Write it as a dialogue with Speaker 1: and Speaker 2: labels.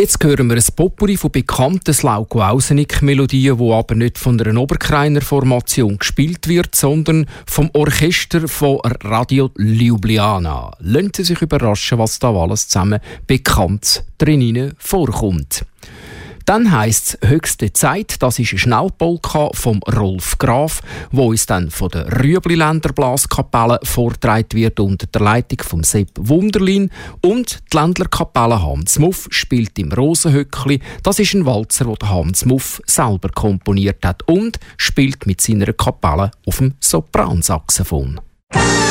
Speaker 1: Jetzt hören wir ein Potpourri von bekannten Slauko-Ausenik-Melodien, die aber nicht von einer Oberkreiner Formation gespielt wird, sondern vom Orchester von Radio Ljubljana. Lassen Sie sich überraschen, was da alles zusammen bekannt drin vorkommt. Dann heisst es «Höchste Zeit», das ist eine Schnellpolka vom Rolf Graf, wo uns dann von der Rüebliländer Blaskapelle vorgetragen wird unter der Leitung von Sepp Wunderlin. Und die Ländlerkapelle Hans Muff spielt im Rosenhöckli. Das ist ein Walzer, den Hans Muff selber komponiert hat und spielt mit seiner Kapelle auf dem Sopransaxophon.